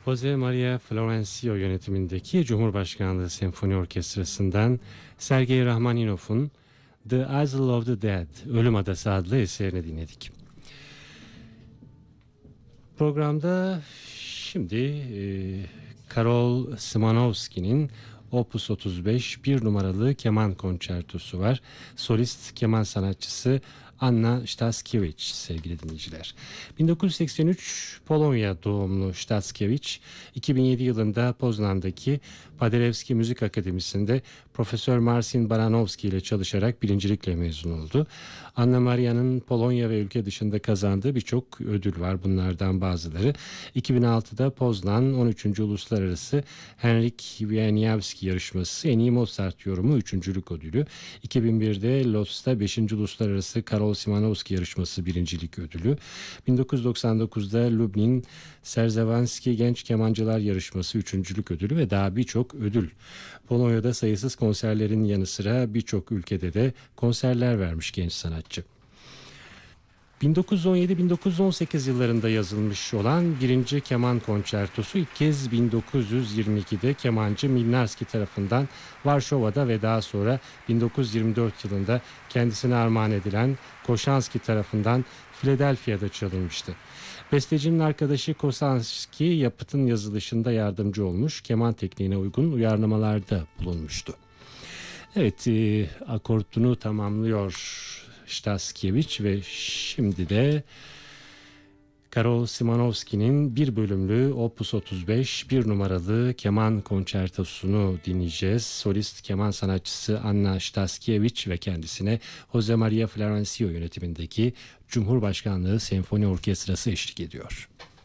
Jose Maria Florencio yönetimindeki Cumhurbaşkanlığı Senfoni Orkestrası'ndan Sergei Rahmaninov'un The Isle of the Dead, Ölüm Adası adlı eserini dinledik. Programda şimdi Karol Szymanowski'nin Opus 35 bir numaralı keman konçertosu var. Solist keman sanatçısı Anna Staszkiewicz sevgili dinleyiciler. 1983 Polonya doğumlu Staszkiewicz 2007 yılında Poznan'daki Paderewski Müzik Akademisi'nde Profesör Marcin Baranowski ile çalışarak birincilikle mezun oldu. Anna Maria'nın Polonya ve ülke dışında kazandığı birçok ödül var. Bunlardan bazıları 2006'da Poznan 13. Uluslararası Henryk Wieniawski yarışması en iyi Mozart yorumu 3. ödülü. 2001'de Lodz'ta 5. Uluslararası Karol Szymanowski yarışması birincilik ödülü. 1999'da Lublin Serzewanski Genç Kemancılar Yarışması 3. ödülü ve daha birçok ödül. Polonya'da sayısız konserlerin yanı sıra birçok ülkede de konserler vermiş genç sanatçı. 1917-1918 yıllarında yazılmış olan 1. Keman Konçertosu ilk kez 1922'de kemancı Milnarski tarafından Varşova'da ve daha sonra 1924 yılında kendisine armağan edilen Koshanski tarafından Philadelphia'da çalınmıştı. Bestecinin arkadaşı Koshanski yapıtın yazılışında yardımcı olmuş, keman tekniğine uygun uyarlamalarda bulunmuştu. Evet, akortunu tamamlıyor Staszkiewicz ve şimdi de Karol Szymanowski'nin bir bölümlü Opus 35 bir numaralı keman konçertosunu dinleyeceğiz. Solist keman sanatçısı Anna Staszkiewicz ve kendisine Jose Maria Florencio yönetimindeki Cumhurbaşkanlığı Senfoni Orkestrası eşlik ediyor.